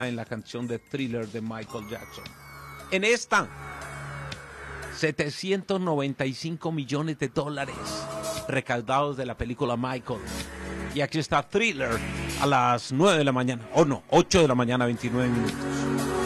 en la canción de Thriller de Michael Jackson. En esta, $795 millones recaudados de la película Michael. Y aquí está Thriller a las 9 de la mañana, 8 de la mañana, 29 minutos.